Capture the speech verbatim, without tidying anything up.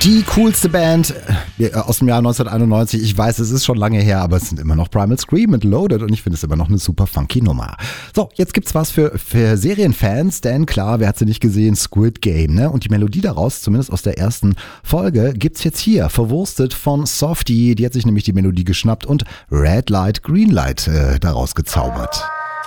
Die coolste Band äh, aus dem Jahr neunzehnhunderteinundneunzig. Ich weiß, es ist schon lange her, aber es sind immer noch Primal Scream mit Loaded und ich finde es immer noch eine super funky Nummer. So, jetzt gibt's was für, für Serienfans, denn klar, wer hat sie nicht gesehen? Squid Game, ne? Und die Melodie daraus, zumindest aus der ersten Folge, gibt's jetzt hier, verwurstet von Softie. Die hat sich nämlich die Melodie geschnappt und Red Light, Green Light äh, daraus gezaubert.